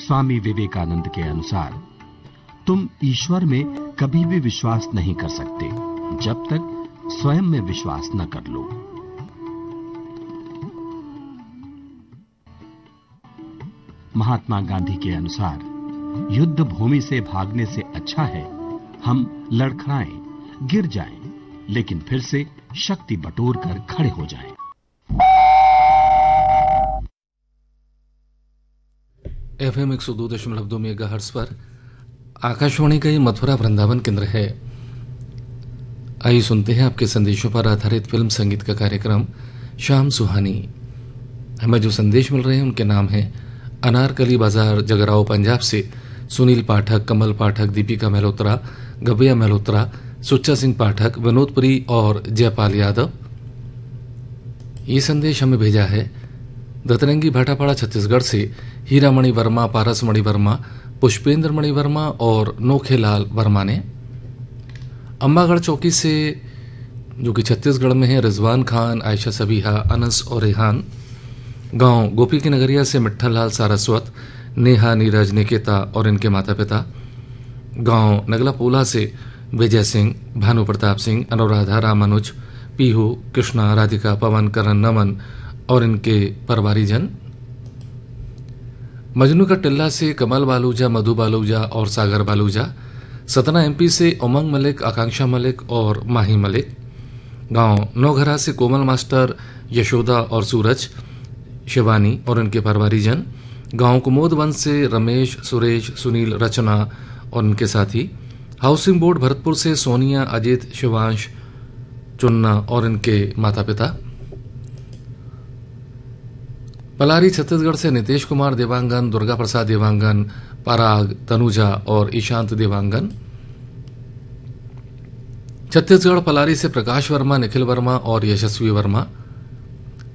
स्वामी विवेकानंद के अनुसार तुम ईश्वर में कभी भी विश्वास नहीं कर सकते जब तक स्वयं में विश्वास न कर लो। महात्मा गांधी के अनुसार युद्ध भूमि से भागने से अच्छा है हम लड़खड़ाएं, गिर जाएं, लेकिन फिर से शक्ति बटोर कर खड़े हो जाएं। FM 102.2 मेगाहर्ट्ज पर आकाशवाणी का ये मथुरा वृंदावन केंद्र है। आइए सुनते हैं आपके संदेशों पर आधारित फिल्म संगीत का कार्यक्रम शाम सुहानी। हमें जो संदेश मिल रहे हैं उनके नाम हैं अनारकली बाजार जगराव पंजाब से सुनील पाठक, कमल पाठक, दीपिका मल्होत्रा, गबिया मल्होत्रा, सुच्चा सिंह पाठक, विनोदपुरी और जयपाल यादव। ये संदेश हमें भेजा है दतरंगी भाटापाड़ा छत्तीसगढ़ से हीरामणि वर्मा, पारसमणि वर्मा, पुष्पेंद्र मणि वर्मा और नोखेलाल वर्मा ने। अंबागढ़ चौकी से जो कि छत्तीसगढ़ में है रिजवान खान, आयशा सबीहा, अनस और रेहान। गांव गोपी की नगरिया से मिट्ठललाल सारस्वत, नेहा, नीरज, निकेता और इनके माता पिता। गांव नगला पोला से विजय सिंह, भानु प्रताप सिंह, अनुराधा, रामानुज, पीहू, कृष्णा, राधिका, पवन, करण, नमन और इनके परिवारीजन। मजनू का टिल्ला से कमल बालूजा, मधु बालूजा और सागर बालूजा। सतना MP से उमंग मलिक, आकांक्षा मलिक और माही मलिक। गांव नौघरा से कोमल मास्टर, यशोदा और सूरज, शिवानी और उनके परिवारीजन। गांव कुमोद वंश से रमेश, सुरेश, सुनील, रचना और उनके साथी। हाउसिंग बोर्ड भरतपुर से सोनिया, अजित, शिवांश, चुन्ना और इनके माता पिता। पलारी छत्तीसगढ़ से नितेश कुमार देवांगन, दुर्गा प्रसाद देवांगन, पराग, तनुजा और ईशांत देवांगन। छत्तीसगढ़ पलारी से प्रकाश वर्मा, निखिल वर्मा और यशस्वी वर्मा।